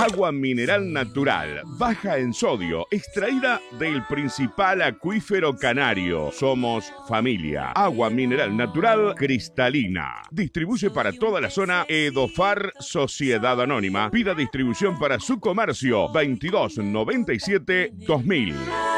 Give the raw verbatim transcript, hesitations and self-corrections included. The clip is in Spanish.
Agua mineral natural, baja en sodio, extraída del principal acuífero canario. Somos familia. Agua mineral natural cristalina. Distribuye para toda la zona Edofar Sociedad Anónima. Pida distribución para su comercio veintidós noventa y siete dos mil.